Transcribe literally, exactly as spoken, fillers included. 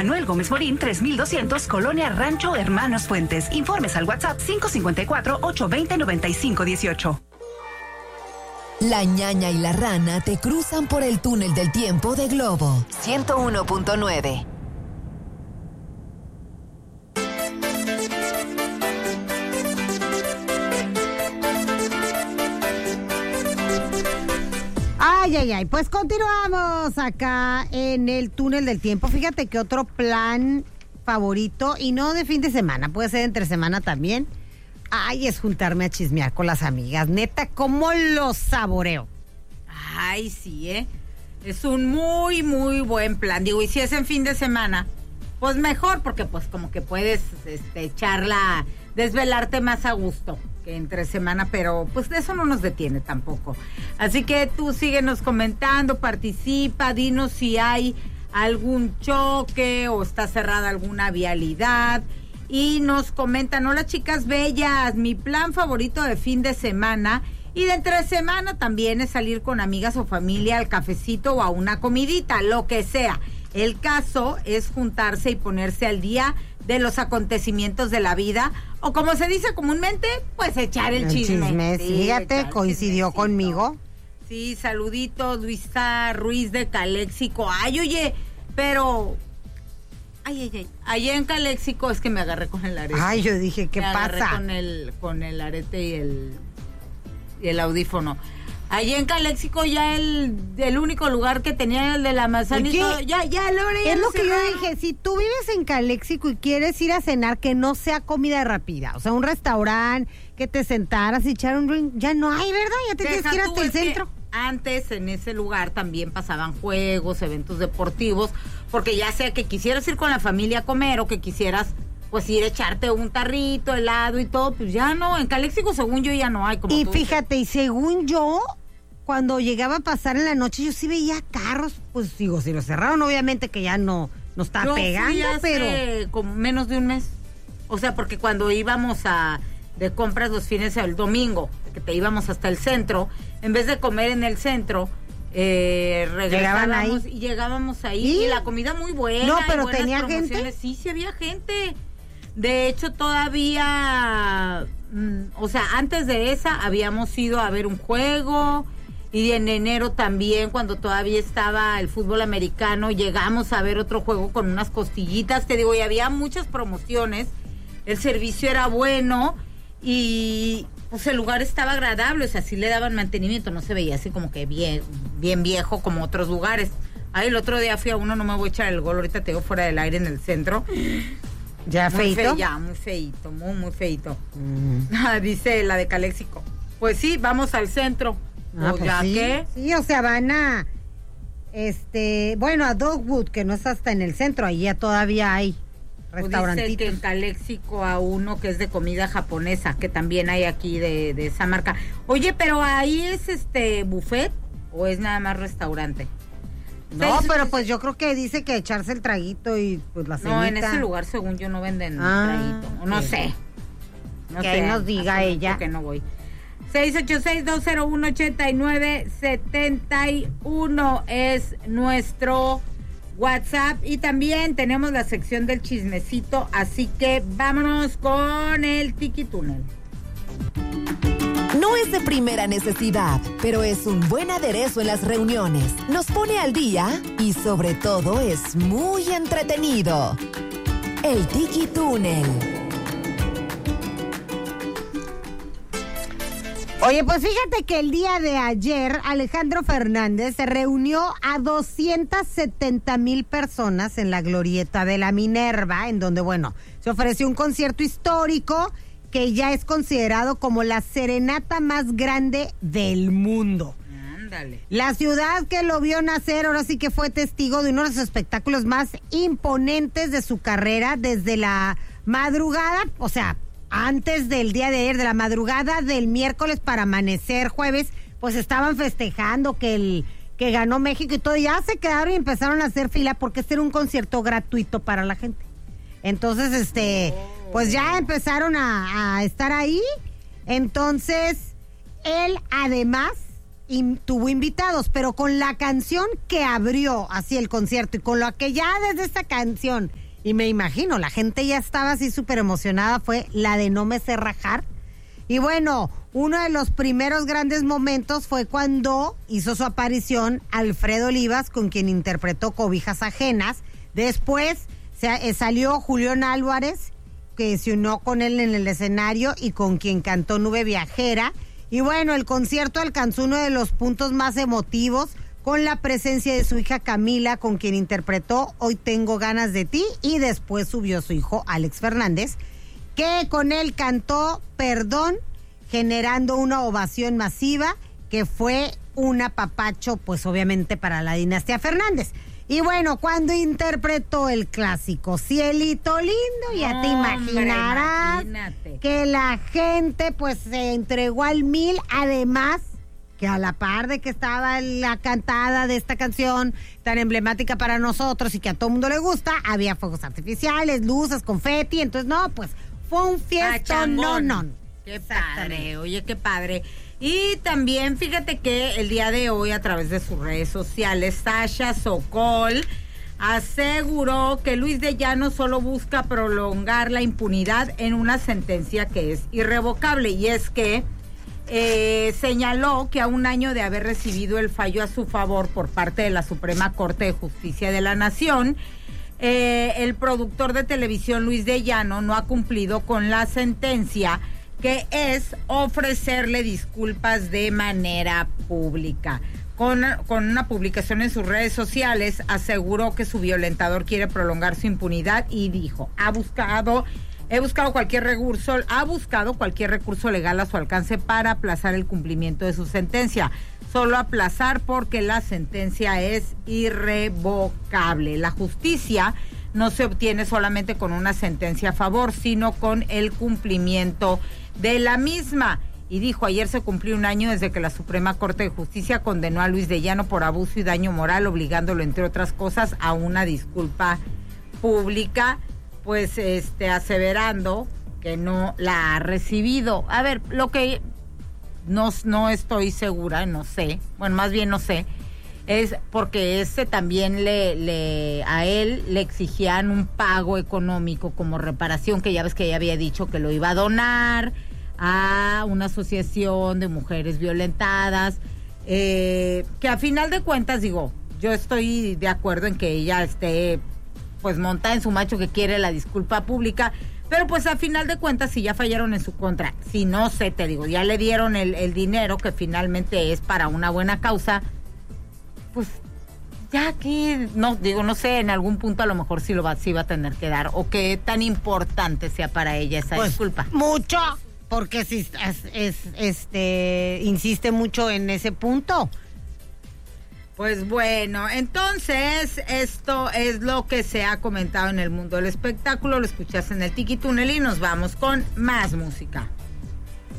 Manuel Gómez Morín, tres mil doscientos, Colonia Rancho Hermanos Fuentes. Informes al WhatsApp cinco cinco cuatro, ocho dos cero, nueve cinco uno ocho. La ñaña y la rana te cruzan por el túnel del tiempo de Globo ciento uno punto nueve. Ay, ay, ay, pues continuamos acá en el túnel del tiempo. Fíjate que otro plan favorito, y no de fin de semana, puede ser entre semana también, ay, es juntarme a chismear con las amigas. Neta, ¿cómo lo saboreo? Ay, sí, ¿eh? Es un muy, muy buen plan. Digo, y si es en fin de semana, pues mejor, porque pues como que puedes este, echarla, desvelarte más a gusto que entre semana, pero pues de eso no nos detiene tampoco. Así que tú síguenos comentando, participa, dinos si hay algún choque o está cerrada alguna vialidad. Y nos comentan, hola chicas bellas, mi plan favorito de fin de semana y de entre semana también es salir con amigas o familia al cafecito o a una comidita, lo que sea. El caso es juntarse y ponerse al día de los acontecimientos de la vida, o como se dice comúnmente, pues echar el, el chisme. chisme. Sí, fíjate, coincidió conmigo. Sí, saluditos, Luisa Ruiz de Caléxico. Ay, oye, pero... Ay, ay, ay. Allá en Caléxico es que me agarré con el arete. Ay, yo dije, ¿qué me pasa? Me agarré con el, con el arete y el, y el audífono. Allá en Caléxico ya el, el único lugar que tenía el de la manzanita, ya, ya, Lore. Es lo que yo dije, si tú vives en Caléxico y quieres ir a cenar, que no sea comida rápida, o sea, un restaurante, que te sentaras y echar un drink, ya no hay, ¿verdad? Ya te Deja tienes que ir hasta el centro. Antes en ese lugar también pasaban juegos, eventos deportivos, porque ya sea que quisieras ir con la familia a comer o que quisieras pues ir a echarte un tarrito, helado y todo, pues ya no, en Caléxico según yo ya no hay. Como y tú fíjate, dices. Y según yo, cuando llegaba a pasar en la noche, yo sí veía carros, pues digo, si lo cerraron, obviamente que ya no, no está yo pegando, fui hace pero... como menos de un mes, o sea, porque cuando íbamos a de compras los fines del domingo, que te íbamos hasta el centro, en vez de comer en el centro, eh, regresábamos ahí. y llegábamos ahí, ¿Y? y la comida muy buena. No, pero buenas tenía gente. Sí, sí había gente. De hecho, todavía, mmm, o sea, antes de esa habíamos ido a ver un juego, y en enero también, cuando todavía estaba el fútbol americano, llegamos a ver otro juego con unas costillitas, te digo, y había muchas promociones, el servicio era bueno, y pues el lugar estaba agradable, o sea, sí le daban mantenimiento, no se veía así como que bien, bien viejo como otros lugares. Ay, el otro día fui a uno, no me voy a echar el gol, ahorita te digo fuera del aire en el centro. ¿Ya muy feito? Fe, ya, muy feito, muy, muy feito. Mm. Dice la de Caléxico. Pues sí, vamos al centro. Ah, pues pues ya sí. que. Sí, o sea, van a, este, bueno, a Dogwood, que no es hasta en el centro, ahí ya todavía hay restaurantitos. Dice que en Caléxico a uno que es de comida japonesa, que también hay aquí de, de esa marca. Oye, pero ahí es este buffet o es nada más restaurante. No, pero pues yo creo que dice que echarse el traguito y pues la cenita. No, en ese lugar según yo no venden ah, traguito. No sé. No que sé. ahí nos diga ella. Que no voy. seis ocho seis, dos cero uno, ocho nueve siete uno es nuestro WhatsApp y también tenemos la sección del chismecito, así que vámonos con el Tiki Túnel. No es de primera necesidad, pero es un buen aderezo en las reuniones. Nos pone al día y sobre todo es muy entretenido. El Tiki Túnel. Oye, pues fíjate que el día de ayer Alejandro Fernández se reunió a doscientas setenta mil personas en la glorieta de la Minerva, en donde, bueno, se ofreció un concierto histórico que ya es considerado como la serenata más grande del mundo. Ándale. La ciudad que lo vio nacer ahora sí que fue testigo de uno de los espectáculos más imponentes de su carrera desde la madrugada, o sea, antes del día de ayer, de la madrugada del miércoles para amanecer jueves, pues estaban festejando que el que ganó México y todo, ya se quedaron y empezaron a hacer fila porque este era un concierto gratuito para la gente. Entonces, este, pues ya empezaron a, a estar ahí. Entonces, él además in, tuvo invitados, pero con la canción que abrió así el concierto y con lo que ya desde esta canción, y me imagino, la gente ya estaba así súper emocionada, fue la de No me sé rajar. Y bueno, uno de los primeros grandes momentos fue cuando hizo su aparición Alfredo Olivas, con quien interpretó Cobijas Ajenas. Después se, eh, salió Julián Álvarez, que se unió con él en el escenario y con quien cantó Nube Viajera. Y bueno, el concierto alcanzó uno de los puntos más emotivos con la presencia de su hija Camila, con quien interpretó Hoy tengo ganas de ti, y después subió su hijo Alex Fernández, que con él cantó Perdón, generando una ovación masiva, que fue un apapacho, pues obviamente para la dinastía Fernández. Y bueno, cuando interpretó el clásico Cielito Lindo, ya te imaginarás, imagínate. Que la gente pues se entregó al mil, además que a la par de que estaba la cantada de esta canción tan emblemática para nosotros y que a todo mundo le gusta, había fuegos artificiales, luces, confeti, entonces no, pues fue un fiesta, no, no. Qué padre, oye, qué padre. Y también fíjate que el día de hoy, a través de sus redes sociales, Sasha Sokol aseguró que Luis de Llano solo busca prolongar la impunidad en una sentencia que es irrevocable, y es que eh, señaló que a un año de haber recibido el fallo a su favor por parte de la Suprema Corte de Justicia de la Nación, eh, el productor de televisión Luis de Llano no ha cumplido con la sentencia, que es ofrecerle disculpas de manera pública. Con, con una publicación en sus redes sociales, aseguró que su violentador quiere prolongar su impunidad y dijo, ha buscado, he buscado cualquier recurso, ha buscado cualquier recurso legal a su alcance para aplazar el cumplimiento de su sentencia. Solo aplazar porque la sentencia es irrevocable. La justicia no se obtiene solamente con una sentencia a favor, sino con el cumplimiento de la misma. Y dijo, ayer se cumplió un año desde que la Suprema Corte de Justicia condenó a Luis de Llano por abuso y daño moral, obligándolo, entre otras cosas, a una disculpa pública, pues este aseverando que no la ha recibido. A ver, lo que no, no estoy segura, no sé, bueno, más bien no sé, es porque ese también le, le a él le exigían un pago económico como reparación, que ya ves que ella había dicho que lo iba a donar a una asociación de mujeres violentadas, eh, que a final de cuentas, digo, yo estoy de acuerdo en que ella esté pues montada en su macho que quiere la disculpa pública, pero pues a final de cuentas, si ya fallaron en su contra, si no sé, te digo, ya le dieron el, el dinero que finalmente es para una buena causa, pues ya que, no, digo, no sé, en algún punto a lo mejor sí lo va, sí va a tener que dar, o qué tan importante sea para ella esa pues, disculpa. Mucho, porque si es, es, este insiste mucho en ese punto. Pues bueno, entonces esto es lo que se ha comentado en el mundo del espectáculo, lo escuchaste en el Tiki Túnel y nos vamos con más música.